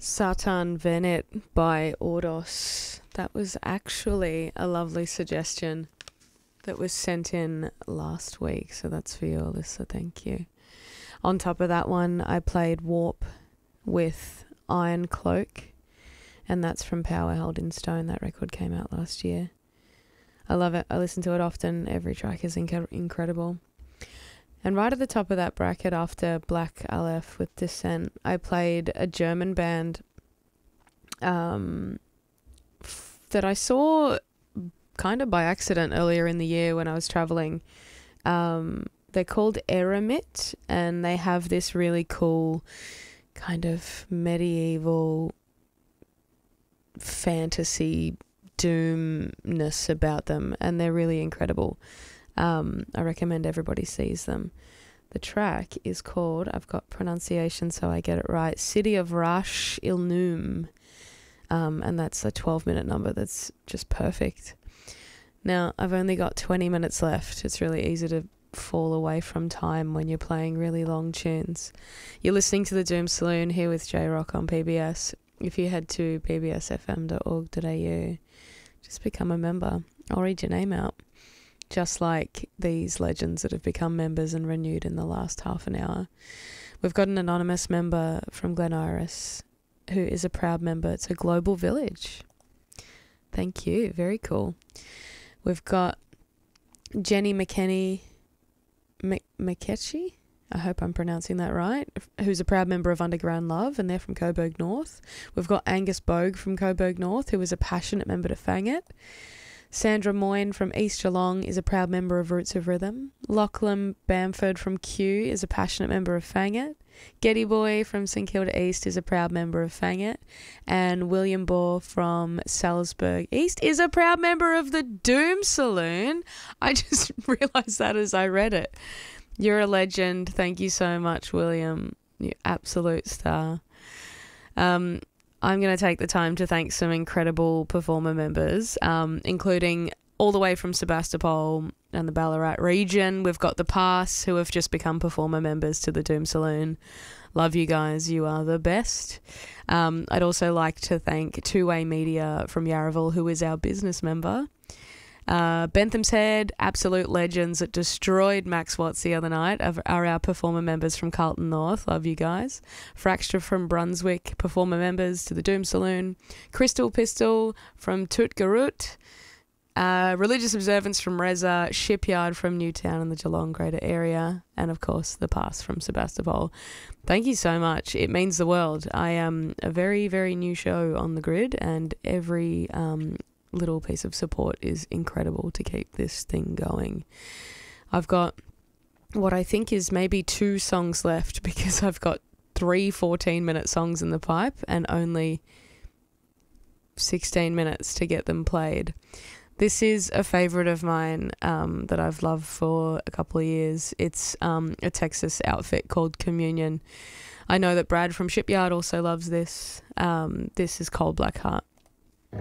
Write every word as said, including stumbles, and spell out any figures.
Satan Venet by Ordos. That was actually a lovely suggestion that was sent in last week, so that's for you, Alyssa. Thank you. On top of that one, I played Warp with Iron Cloak, and that's from Power Held in Stone. That record came out last year. I love it. I listen to it often. Every track is inc- incredible. And right at the top of that bracket, after Black Aleph with Descent, I played a German band um, f- that I saw kind of by accident earlier in the year when I was traveling. Um, they're called Eremit, and they have this really cool kind of medieval fantasy doomness about them, and they're really incredible. Um, I recommend everybody sees them. The track is called, I've got pronunciation so I get it right, City of Rash Ilnum, um, and that's a twelve minute number that's just perfect. Now, I've only got twenty minutes left. It's really easy to fall away from time when you're playing really long tunes. You're listening to the Doom Saloon here with J-Rock on P B S. If you head to p b s f m dot org dot a u, just become a member. I'll read your name out. Just like these legends that have become members and renewed in the last half an hour. We've got an anonymous member from Glen Iris who is a proud member. It's a global village. Thank you. Very cool. We've got Jenny McKenney M- McKetchy, I hope I'm pronouncing that right, who's a proud member of Underground Love, and they're from Coburg North. We've got Angus Bogue from Coburg North, who is a passionate member to Fang It. Sandra Moyne from East Geelong is a proud member of Roots of Rhythm. Lachlan Bamford from Kew is a passionate member of Fang It. Getty Boy from St Kilda East is a proud member of Fang It. And William Bohr from Salisbury East is a proud member of the Doom Saloon. I just realised that as I read it. You're a legend. Thank you so much, William. You absolute star. Um... I'm going to take the time to thank some incredible performer members, um, including all the way from Sebastopol and the Ballarat region. We've got the Pass, who have just become performer members to the Doom Saloon. Love you guys. You are the best. Um, I'd also like to thank Two Way Media from Yarraville, who is our business member. Uh, Bentham's Head, absolute legends that destroyed Max Watts the other night, are our performer members from Carlton North. Love you guys. Fracture from Brunswick, performer members to the Doom Saloon. Crystal Pistol from Tutgarut. Uh, Religious Observance from Reza. Shipyard from Newtown in the Geelong Greater Area. And of course, The Pass from Sebastopol. Thank you so much. It means the world. I am a very, very new show on the grid, and every um, little piece of support is incredible to keep this thing going. I've got what I think is maybe two songs left, because I've got three fourteen minute songs in the pipe and only sixteen minutes to get them played. This is a favourite of mine um, that I've loved for a couple of years. It's um, a Texas outfit called Communion. I know that Brad from Shipyard also loves this. Um, this is Cold Black Heart.